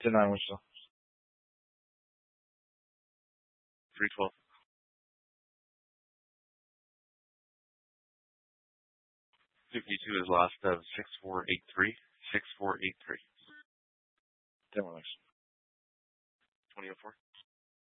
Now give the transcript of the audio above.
Deny Wichita. 312. 52 is last of 6483. 6483. Demolition. 2004.